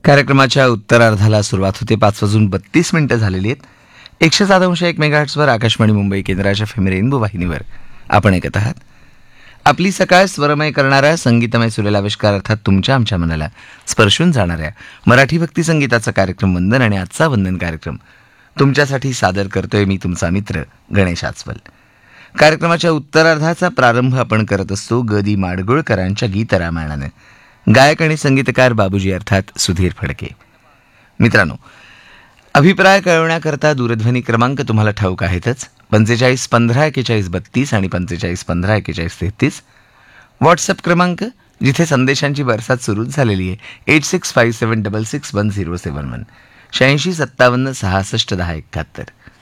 कार्यक्रमाच्या उत्तरार्धाला सुरुवात होते. 5:32 झालेली आहेत. 107.1 मेगाहर्ट्झवर आकाशवाणी मुंबई केंद्राच्या फेम रेनबो वाहिनीवर आपण ऐकत आहात. आपली सकाळ स्वरमय करणारा संगीतमय सुरेलाविष्कार अर्थात तुमच्या आमच्या मनाला स्पर्शून जाणाऱ्या मराठी भक्ती संगीताचा कार्यक्रम वंदन आणि आजचा वंदन कार्यक्रम तुमच्यासाठी सादर करतोय मी तुमचा मित्र गणेश आचवल. कार्यक्रमाच्या उत्तरार्धाचा प्रारंभ आपण करत असतो गदी माडगुळकरांच्या गीतरामायणाने. गायक आणि संगीतकार बाबूजी अर्थात सुधीर फडके. मित्रांनो, अभिप्राय कळवण्याकरता दूरध्वनी क्रमांक तुम्हाला ठाऊक आहेतच. 45 15 41 32 आणि 45 15 41 33. व्हॉट्सअप क्रमांक जिथे संदेशांची बरसात सुरूच झालेली आहे. 8657661071 86 57 66 1071.